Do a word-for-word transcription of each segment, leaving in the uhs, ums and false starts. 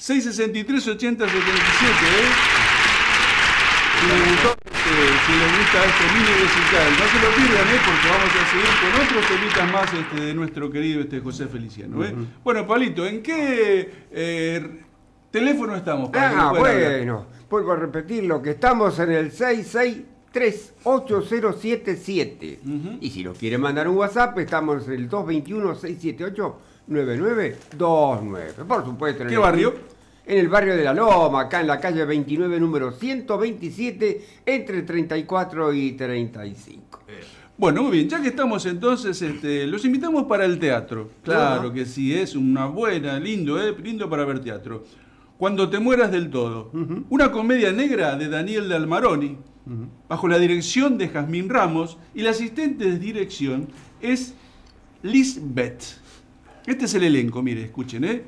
seis sesenta y tres, ochenta, setenta y siete, ¿eh? Si les gustó, este, si les gusta este mini recital, no se lo pierdan, ¿eh? Porque vamos a seguir con otros temitas más este, de nuestro querido este José Feliciano, ¿eh? Uh-huh. Bueno, Pablito, ¿en qué eh, teléfono estamos? Para ah, bueno, vuelvo a repetir lo que estamos en el seis seis tres ocho cero siete siete. Uh-huh. Y si nos quiere mandar un WhatsApp, estamos en el dos dos uno, seis siete ocho, nueve nueve dos nueve. Por supuesto. ¿Qué barrio? En el barrio de La Loma, acá en la calle veintinueve, número ciento veintisiete, entre treinta y cuatro y treinta y cinco. Bueno, muy bien, ya que estamos entonces, este, los invitamos para el teatro. Claro uh-huh. que sí, es una buena, lindo, eh, lindo para ver teatro. Cuando te mueras del todo. Uh-huh. Una comedia negra de Daniel Dalmaroni, uh-huh. bajo la dirección de Jazmín Ramos, y la asistente de dirección es Lisbeth. Este es el elenco, mire, escuchen, ¿eh?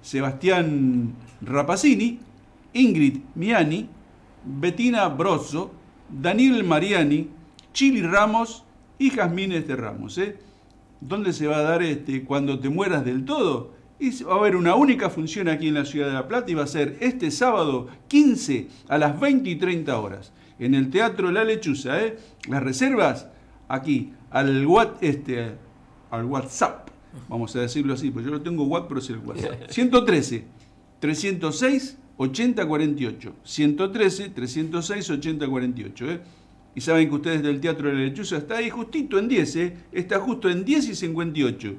Sebastián Rapacini, Ingrid Miani, Bettina Brozzo, Daniel Mariani, Chili Ramos y Jazmín este Ramos, ¿eh? ¿Dónde se va a dar este Cuando te mueras del todo? Y va a haber una única función aquí en la ciudad de La Plata y va a ser este sábado quince a las veinte y treinta horas en el Teatro La Lechuza, ¿eh? Las reservas aquí al, what, este, al WhatsApp. Vamos a decirlo así, pues yo no tengo WhatsApp, pero es el WhatsApp. ciento trece, trescientos seis, ochenta cuarenta y ocho. ciento trece, trescientos seis, ochenta cuarenta y ocho. ¿eh? Y saben que ustedes del Teatro de la Lechuza está ahí justito en diez, ¿eh? Está justo en diez y cincuenta y ocho.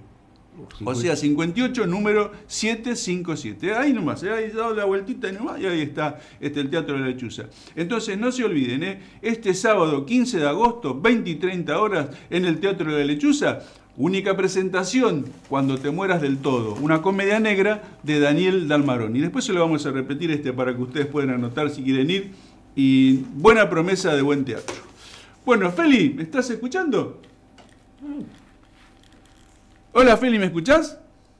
O sea, cincuenta y ocho, número setecientos cincuenta y siete. Ahí nomás, ¿eh? Ahí dado la vueltita y nomás, y ahí está este, el Teatro de la Lechuza. Entonces, no se olviden, ¿eh? Este sábado quince de agosto, veinte y treinta horas, en el Teatro de la Lechuza, única presentación, Cuando te mueras del todo, una comedia negra de Daniel Dalmaroni. Y después se lo vamos a repetir este para que ustedes puedan anotar si quieren ir. Y buena promesa de buen teatro. Bueno, Feli, ¿me estás escuchando? Hola, Feli, ¿me escuchás?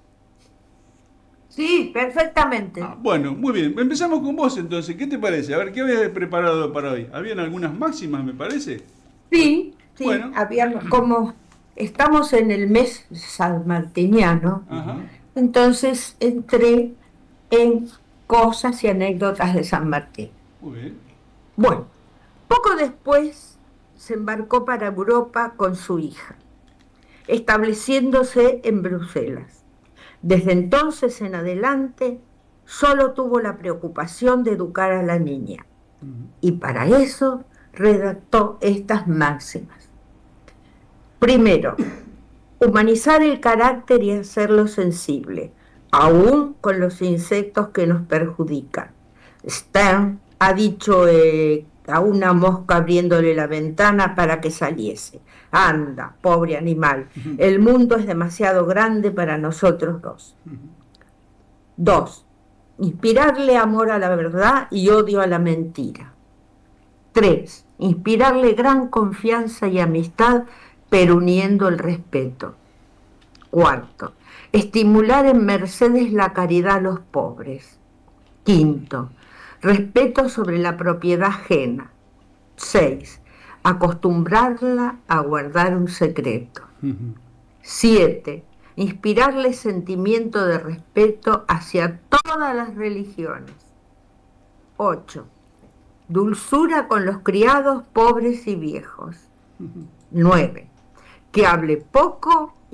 Sí, perfectamente. Ah, bueno, muy bien. Empezamos con vos entonces. ¿Qué te parece? A ver, ¿qué habías preparado para hoy? ¿Habían algunas máximas, me parece? Sí, sí. Bueno. Habíamos, como estamos en el mes sanmartiniano, ajá. Entonces entré en cosas y anécdotas de San Martín. Muy bien. Bueno, poco después se embarcó para Europa con su hija, estableciéndose en Bruselas. Desde entonces en adelante, solo tuvo la preocupación de educar a la niña. Uh-huh. Y para eso redactó estas máximas. Primero, humanizar el carácter y hacerlo sensible, aún con los insectos que nos perjudican. Stern ha dicho eh, a una mosca abriéndole la ventana para que saliese: anda, pobre animal, uh-huh. el mundo es demasiado grande para nosotros dos. Uh-huh. Dos, inspirarle amor a la verdad y odio a la mentira. Tres, inspirarle gran confianza y amistad, pero uniendo el respeto. Cuarto, estimular en Mercedes la caridad a los pobres. Quinto, respeto sobre la propiedad ajena. Seis, acostumbrarla a guardar un secreto. Uh-huh. Siete, inspirarle sentimiento de respeto hacia todas las religiones. Ocho, dulzura con los criados pobres y viejos. Uh-huh. Nueve, que hable poco